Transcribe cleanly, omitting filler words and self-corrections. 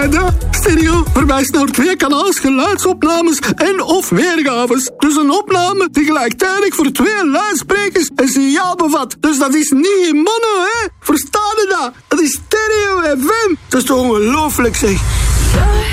Stereo verwijst naar 2 kanaals geluidsopnames en of weergaves. Dus een opname die gelijktijdig voor 2 luidsprekers een signaal bevat. Dus dat is niet in mono, hè? Verstaan je dat? Dat is Stereo FM. Dat is toch ongelooflijk, zeg.